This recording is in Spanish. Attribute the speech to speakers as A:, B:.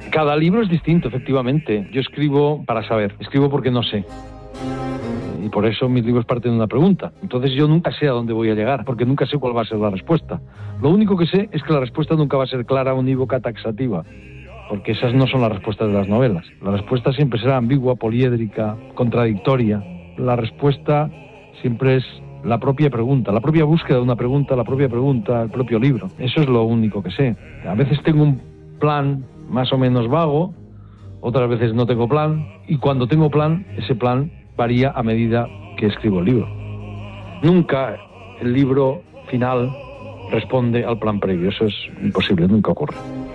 A: Cada libro es distinto, efectivamente. Yo escribo para saber, escribo porque no sé. Y por eso mis libros parten de una pregunta. Entonces yo nunca sé a dónde voy a llegar, porque nunca sé cuál va a ser la respuesta. Lo único que sé es que la respuesta nunca va a ser clara, unívoca, taxativa, porque esas no son las respuestas de las novelas. La respuesta siempre será ambigua, poliédrica, contradictoria. La respuesta siempre es la propia pregunta, la propia búsqueda de una pregunta, la propia pregunta, el propio libro. Eso es lo único que sé. A veces tengo un plan más o menos vago, otras veces no tengo plan, y cuando tengo plan, ese plan varía a medida que escribo el libro. Nunca el libro final responde al plan previo, eso es imposible, nunca ocurre.